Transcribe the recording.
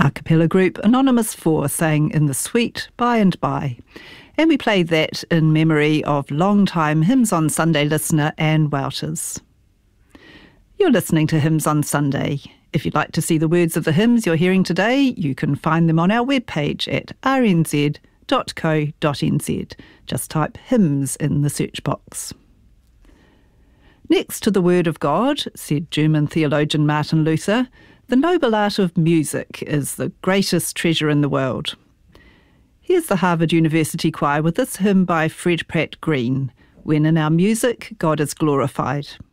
A cappella group Anonymous 4 sang In the Sweet By and By. And we played that in memory of long-time Hymns on Sunday listener Anne Wouters. You're listening to Hymns on Sunday. If you'd like to see the words of the hymns you're hearing today, you can find them on our webpage at rnz.co.nz. Just type hymns in the search box. Next to the Word of God, said German theologian Martin Luther, the noble art of music is the greatest treasure in the world. Here's the Harvard University Choir with this hymn by Fred Pratt Green, When in Our Music God is Glorified.